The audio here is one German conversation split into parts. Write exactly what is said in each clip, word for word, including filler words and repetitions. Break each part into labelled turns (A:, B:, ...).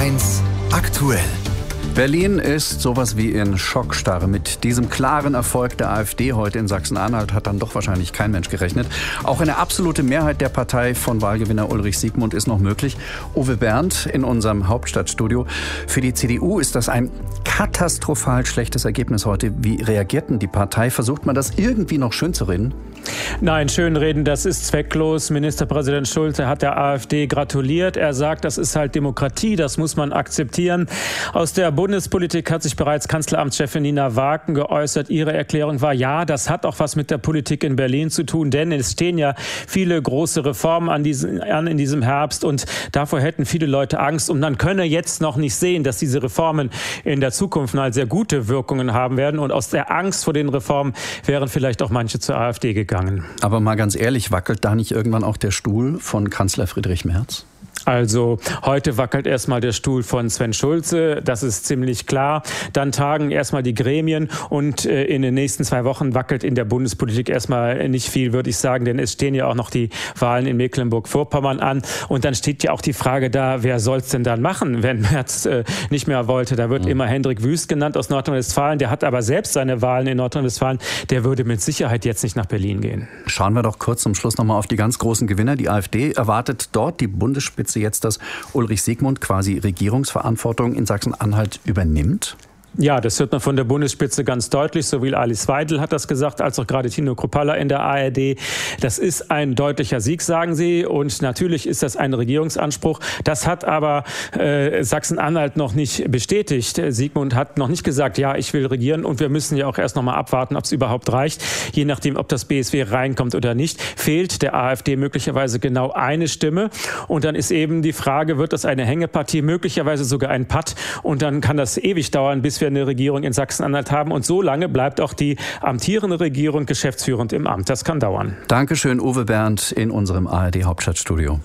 A: eins aktuell.
B: Berlin ist sowas wie in Schockstarre. Mit diesem klaren Erfolg der AfD heute in Sachsen-Anhalt hat dann doch wahrscheinlich kein Mensch gerechnet. Auch eine absolute Mehrheit der Partei von Wahlgewinner Ulrich Siegmund ist noch möglich. Uwe Bernd in unserem Hauptstadtstudio. Für die C D U ist das ein katastrophal schlechtes Ergebnis heute. Wie reagierten die Partei? Versucht man das irgendwie noch schön zu reden?
C: Nein, schönreden, das ist zwecklos. Ministerpräsident Schulz hat der AfD gratuliert. Er sagt, das ist halt Demokratie, das muss man akzeptieren. Aus der Bundespolitik hat sich bereits Kanzleramtschefin Nina Waken geäußert. Ihre Erklärung war, ja, das hat auch was mit der Politik in Berlin zu tun, denn es stehen ja viele große Reformen an, diesen, an in diesem Herbst und davor hätten viele Leute Angst. Und man könne jetzt noch nicht sehen, dass diese Reformen in der Zukunft mal sehr gute Wirkungen haben werden. Und aus der Angst vor den Reformen wären vielleicht auch manche zur AfD gegangen.
B: Aber mal ganz ehrlich, wackelt da nicht irgendwann auch der Stuhl von Kanzler Friedrich Merz?
C: Also heute wackelt erstmal der Stuhl von Sven Schulze, das ist ziemlich klar. Dann tagen erstmal die Gremien und äh, in den nächsten zwei Wochen wackelt in der Bundespolitik erstmal nicht viel, würde ich sagen, denn es stehen ja auch noch die Wahlen in Mecklenburg-Vorpommern an. Und dann steht ja auch die Frage da, wer soll es denn dann machen, wenn Merz äh, nicht mehr wollte. Da wird mhm. immer Hendrik Wüst genannt aus Nordrhein-Westfalen, der hat aber selbst seine Wahlen in Nordrhein-Westfalen, der würde mit Sicherheit jetzt nicht nach Berlin gehen.
B: Schauen wir doch kurz zum Schluss nochmal auf die ganz großen Gewinner. Die AfD erwartet dort die Bundesspitze jetzt, dass Ulrich Siegmund quasi Regierungsverantwortung in Sachsen-Anhalt übernimmt?
C: Ja, das hört man von der Bundesspitze ganz deutlich. Sowohl Alice Weidel hat das gesagt, als auch gerade Tino Kruppalla in der A R D. Das ist ein deutlicher Sieg, sagen sie. Und natürlich ist das ein Regierungsanspruch. Das hat aber äh, Sachsen-Anhalt noch nicht bestätigt. Siegmund hat noch nicht gesagt, ja, ich will regieren. Und wir müssen ja auch erst noch mal abwarten, ob es überhaupt reicht. Je nachdem, ob das B S W reinkommt oder nicht, fehlt der AfD möglicherweise genau eine Stimme. Und dann ist eben die Frage, wird das eine Hängepartie, möglicherweise sogar ein Patt. Und dann kann das ewig dauern, bis wir eine Regierung in Sachsen-Anhalt haben. Und so lange bleibt auch die amtierende Regierung geschäftsführend im Amt. Das kann dauern.
B: Dankeschön, Uwe Bernd in unserem A R D-Hauptstadtstudio.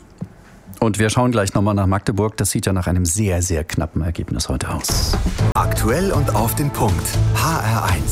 B: Und wir schauen gleich nochmal nach Magdeburg. Das sieht ja nach einem sehr, sehr knappen Ergebnis heute aus.
A: Aktuell und auf den Punkt. H R eins.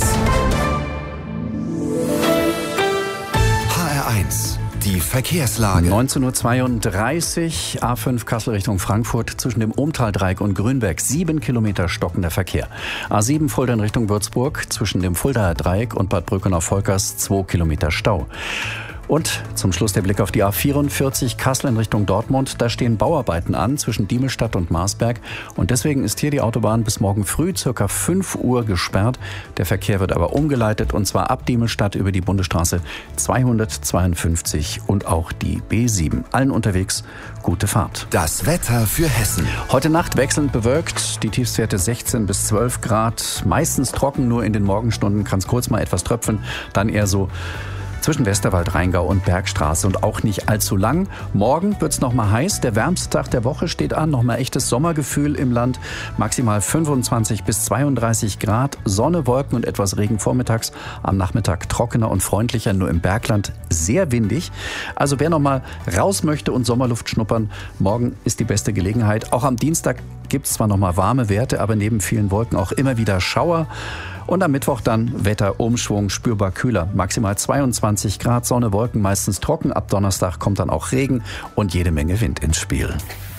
A: H R eins. Die Verkehrslage.
B: neunzehn Uhr zweiunddreißig, A fünf Kassel Richtung Frankfurt, zwischen dem Ohmtaldreieck und Grünberg, sieben Kilometer stockender Verkehr. A sieben Fulda in Richtung Würzburg, zwischen dem Fuldaer Dreieck und Bad Brückenau-Volkers, zwei Kilometer Stau. Und zum Schluss der Blick auf die A vierundvierzig Kassel in Richtung Dortmund. Da stehen Bauarbeiten an zwischen Diemelstadt und Marsberg. Und deswegen ist hier die Autobahn bis morgen früh circa fünf Uhr gesperrt. Der Verkehr wird aber umgeleitet und zwar ab Diemelstadt über die Bundesstraße zweihundertzweiundfünfzig und auch die B sieben. Allen unterwegs gute Fahrt.
A: Das Wetter für Hessen.
B: Heute Nacht wechselnd bewölkt. Die Tiefstwerte sechzehn bis zwölf Grad. Meistens trocken, nur in den Morgenstunden kann es kurz mal etwas tröpfeln. Dann eher so zwischen Westerwald, Rheingau und Bergstraße und auch nicht allzu lang. Morgen wird's noch mal heiß. Der wärmste Tag der Woche steht an. Noch mal echtes Sommergefühl im Land. Maximal fünfundzwanzig bis zweiunddreißig Grad. Sonne, Wolken und etwas Regen vormittags. Am Nachmittag trockener und freundlicher. Nur im Bergland sehr windig. Also wer noch mal raus möchte und Sommerluft schnuppern, morgen ist die beste Gelegenheit. Auch am Dienstag gibt's zwar noch mal warme Werte, aber neben vielen Wolken auch immer wieder Schauer. Und am Mittwoch dann Wetterumschwung, spürbar kühler. Maximal zweiundzwanzig Grad, Sonne, Wolken, meistens trocken. Ab Donnerstag kommt dann auch Regen und jede Menge Wind ins Spiel.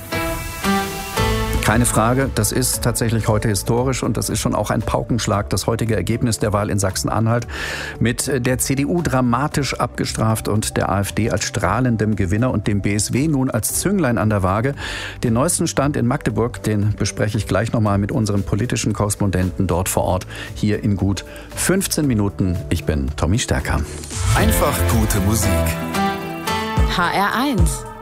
B: Keine Frage, das ist tatsächlich heute historisch und das ist schon auch ein Paukenschlag, das heutige Ergebnis der Wahl in Sachsen-Anhalt. Mit der C D U dramatisch abgestraft und der AfD als strahlendem Gewinner und dem B S W nun als Zünglein an der Waage. Den neuesten Stand in Magdeburg, den bespreche ich gleich nochmal mit unserem politischen Korrespondenten dort vor Ort, hier in gut fünfzehn Minuten. Ich bin Tommy Stärker.
A: Einfach gute Musik.
D: H R eins.